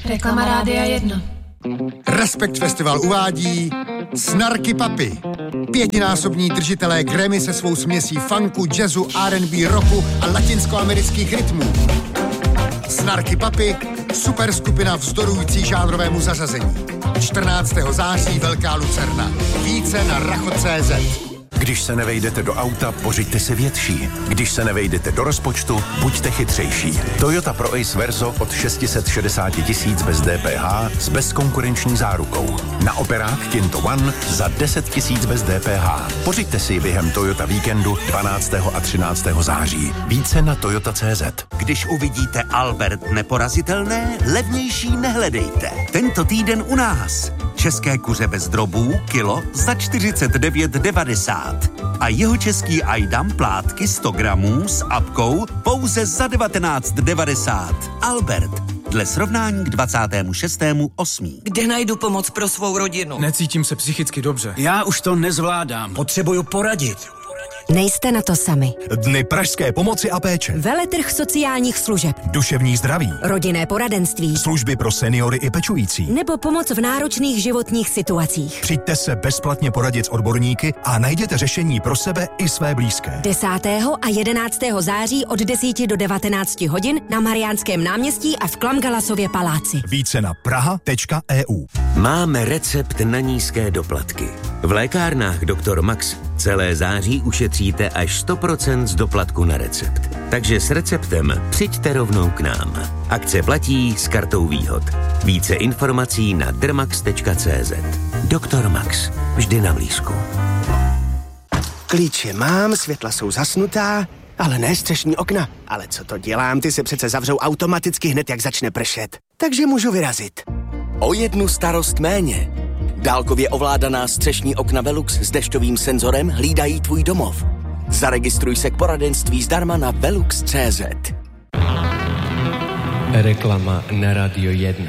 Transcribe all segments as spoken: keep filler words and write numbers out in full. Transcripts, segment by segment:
Reklama Rádia jedna. Respekt Festival uvádí Snarky Papi. Pětinásobní držitelé Grammy se svou směsí funku, jazzu, R and B, rocku a latinskoamerických rytmů. Snarky Papi, super skupina vzdorující žánrovému zařazení. čtrnáctého září Velká Lucerna. Více na racho tečka cé zet. Když se nevejdete do auta, pořiďte si větší. Když se nevejdete do rozpočtu, buďte chytřejší. Toyota Pro Ace Verso od šest set šedesát tisíc bez D P H s bezkonkurenční zárukou. Na operák Kinto One za deset tisíc bez D P H. Pořiďte si během Toyota víkendu dvanáctého a třináctého září. Více na toyota tečka cé zet. Když uvidíte Albert neporazitelné, levnější nehledejte. Tento týden u nás. České kuře bez drobů, kilo za čtyřicet devět devadesát. A jeho český Ajdam plátky sto gramů s apkou pouze za devatenáct devadesát. Albert, dle srovnání k dvacátému šestému osmého Kde najdu pomoc pro svou rodinu? Necítím se psychicky dobře. Já už to nezvládám. Potřebuju poradit. Nejste na to sami. Dny pražské pomoci a péče. Veletrh sociálních služeb. Duševní zdraví. Rodinné poradenství. Služby pro seniory i pečující. Nebo pomoc v náročných životních situacích. Přijďte se bezplatně poradit s odborníky a najděte řešení pro sebe i své blízké. desátého a jedenáctého září od deseti do devatenácti hodin na Mariánském náměstí a v Klamgalasově paláci. Více na praha tečka e u. Máme recept na nízké doplatky. V lékárnách doktor Max celé září ušetříte až sto procent z doplatku na recept. Takže s receptem přijďte rovnou k nám. Akce platí s kartou výhod. Více informací na dermax tečka cé zet. doktor Max. Vždy na blízku. Klíče mám, světla jsou zasnutá, ale ne střešní okna. Ale co to dělám, ty se přece zavřou automaticky hned, jak začne pršet. Takže můžu vyrazit. O jednu starost méně. Dálkově ovládaná střešní okna Velux s dešťovým senzorem hlídají tvůj domov. Zaregistruj se k poradenství zdarma na velux tečka cé zet. Reklama na Radio jedna.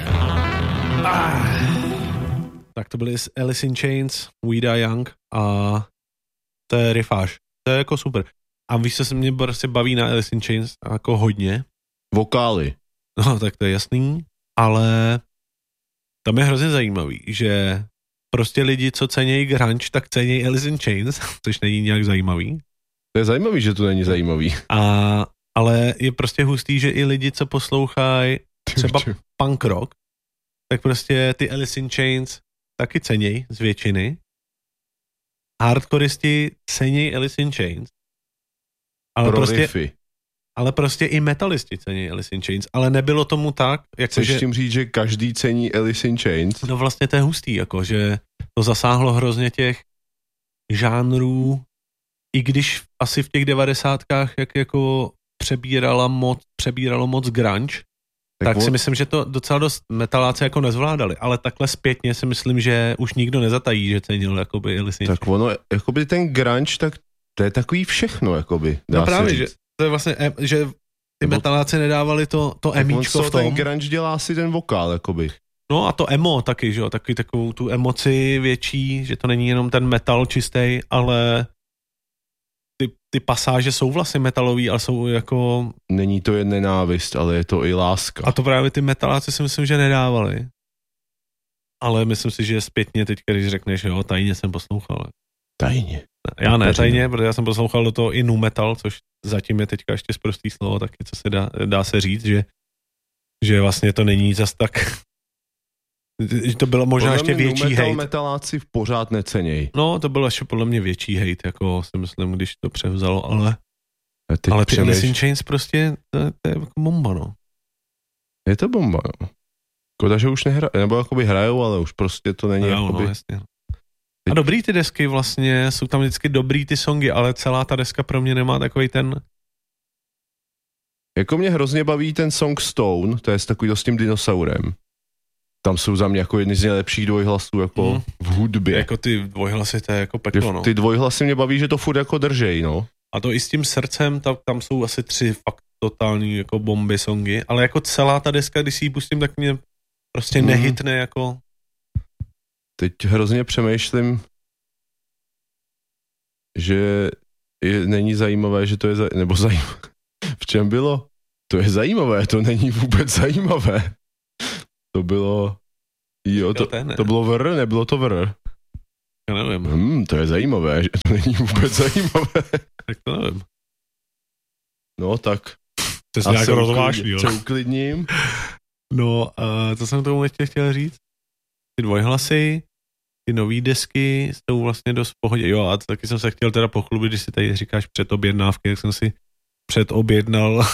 Ah. Tak to byly Alice in Chains, We Die Young a to je riffáž. To je jako super. A víš, co se mě prostě baví na Alice in Chains jako hodně? Vokály. No, tak to je jasný, ale tam je hrozně zajímavý, že prostě lidi, co cenějí grunge, tak cenějí Alice in Chains, což není nějak zajímavý. To je zajímavý, že to není zajímavý. A, ale je prostě hustý, že i lidi, co poslouchají třeba punk rock, tak prostě ty Alice in Chains taky cenějí z většiny. Hardcoreisti cenějí Alice in Chains. Ale Pro prostě, riffy. ale prostě i metalisti cení Alice in Chains. Ale nebylo tomu tak, jako Chceš že... tím říct, že každý cení Alice in Chains? No vlastně to je hustý, jako, že to zasáhlo hrozně těch žánrů, i když asi v těch devadesátkách jak jako přebírala moc, přebíralo moc grunge, tak, tak si myslím, že to docela dost metaláci jako nezvládali, ale takhle zpětně si myslím, že už nikdo nezatají, že cenil jakoby Alice in Chains. Tak ono, jakoby ten grunge, tak to je takový všechno, jakoby. Dá no právě, se že to je vlastně, že ty metaláci nedávali to, to emíčko v tom. Ten grunge dělá si ten vokál, jakoby. No a to emo taky, že jo, taky takovou tu emoci větší, že to není jenom ten metal čistý, ale ty, ty pasáže jsou vlastně metalový, ale jsou jako... Není to jen nenávist, ale je to i láska. A to právě ty metaláci si myslím, že nedávali. Ale myslím si, že zpětně teď, když řekneš, jo, tajně jsem poslouchal. Tajně? Já ne tajně, protože já jsem poslouchal do toho i nu metal, což zatím je teďka ještě sprostý slovo, taky co se dá, dá se říct, že, že vlastně to není zas tak... To bylo možná podle ještě větší hejt. Metal metaláci v pořád neceněj. No, to bylo ještě podle mě větší hejt, jako si myslím, když to převzalo, ale ale ty přemýš... Alice in Chains prostě, to, to je jako bomba, no. Je to bomba, no. Koda, že už nehrajou, nebo jakoby hrajou, ale už prostě to není no, jakoby... No, jasně. A dobrý ty desky vlastně, jsou tam vždycky dobrý ty songy, ale celá ta deska pro mě nemá takový ten... Jako mě hrozně baví ten song Stone, to je takový to s tím dinosaurem. Tam jsou za mě jako jedny z nejlepších dvojhlasů jako mm. v hudbě. Jako ty dvojhlasy, to je jako peklo, no. Ty dvojhlasy mě baví, že to furt jako držej, no. A to i s tím srdcem, tam, tam jsou asi tři fakt totální jako bomby songy, ale jako celá ta deska, když si ji pustím, tak mě prostě mm. nehytne jako... Teď hrozně přemýšlím, že je, není zajímavé, že to je, za, nebo zajímavé. V čem bylo? To je zajímavé, to není vůbec zajímavé. To bylo... Jo, to, to bylo vr, nebylo to vr. Já nevím. Hmm, to je zajímavé, že to není vůbec zajímavé. Tak to nevím. No tak. To jsi nějak rozvážný, jo. Se uklidním. No, uh, to jsem tomu ještě chtěl říct. Ty dvojhlasy, ty nový desky jsou vlastně dost v pohodě. Jo, a taky jsem se chtěl teda pochlubit, když si tady říkáš předobjednávky, jak jsem si předobjednal uh,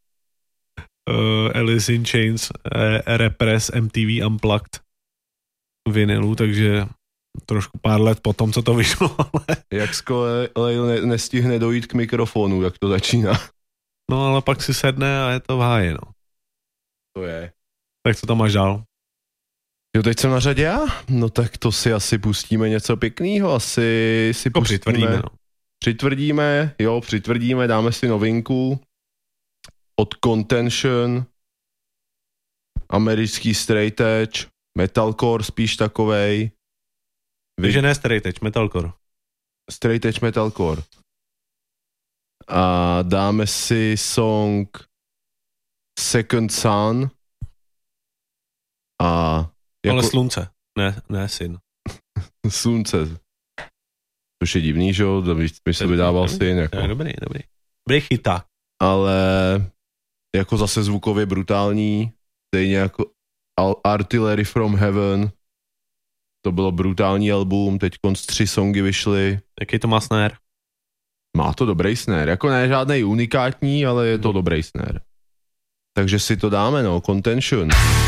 Alice in Chains, uh, Repress, M T V Unplugged vinylu, takže trošku pár let po tom, co to vyšlo, ale... Jak skoro ne, nestihne dojít k mikrofonu, jak to začíná. No, ale pak si sedne a je to v háji, no. To je. Tak co tam máš dál? Jo, teď jsem na řadě já? No tak to si asi pustíme něco pěkného, asi si to pustíme... Přitvrdíme, no. Přitvrdíme, jo, přitvrdíme, dáme si novinku od Contention, americký straight edge, metalcore spíš takovej. Takže ne straight edge, metalcore. Straight edge metalcore. A dáme si song Second Sun a jako... Ale slunce, ne, ne syn. Slunce. Což je divný, že jo, by se vydával syn. Jako. Je, dobrý, dobrý. Dobrý chyták. Ale jako zase zvukově brutální, stejně jako Artillery from Heaven, to bylo brutální album, teď konc tři songy vyšly. Jaký to má snare? Má to dobrý snare, jako ne žádnej unikátní, ale je to dobrý snare. Takže si to dáme, no, Contention.